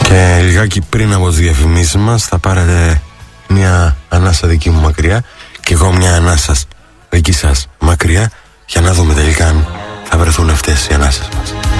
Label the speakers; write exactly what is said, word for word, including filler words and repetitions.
Speaker 1: Και λιγάκι πριν από τις διαφημίσεις μας θα πάρετε μια ανάσα δική μου μακριά και εγώ μια ανάσα δική σας μακριά, για να δούμε τελικά αν θα βρεθούν αυτές οι ανάσες μας.